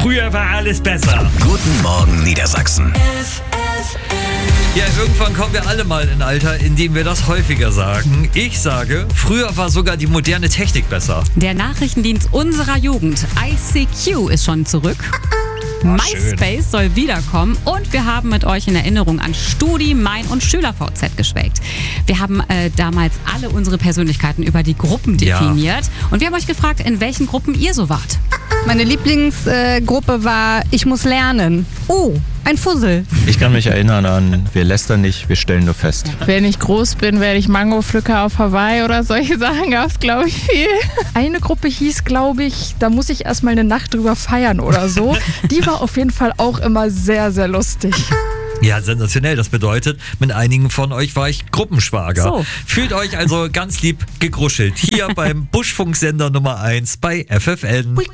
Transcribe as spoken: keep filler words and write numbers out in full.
Früher war alles besser. Guten Morgen Niedersachsen. Ja, irgendwann kommen wir alle mal in ein Alter, in dem wir das häufiger sagen. Ich sage, früher war sogar die moderne Technik besser. Der Nachrichtendienst unserer Jugend, I C Q, ist schon zurück. MySpace soll wiederkommen und wir haben mit euch in Erinnerung an Studi, Mein und SchülerVZ geschwelgt. Wir haben äh, damals alle unsere Persönlichkeiten über die Gruppen definiert ja. und wir haben euch gefragt, in welchen Gruppen ihr so wart. Meine Lieblingsgruppe äh, war Ich muss lernen. Oh, ein Fussel. Ich kann mich erinnern an Wir lästern nicht, wir stellen nur fest. Wenn ich groß bin, werde ich Mango-Pflücker auf Hawaii oder solche Sachen gab es, glaube ich, viel. Eine Gruppe hieß, glaube ich, da muss ich erstmal eine Nacht drüber feiern oder so. Die war auf jeden Fall auch immer sehr, sehr lustig. Ja, sensationell. Das bedeutet, mit einigen von euch war ich Gruppenschwager. So. Fühlt euch also ganz lieb gegruschelt. Hier beim Buschfunksender Nummer eins bei F F N.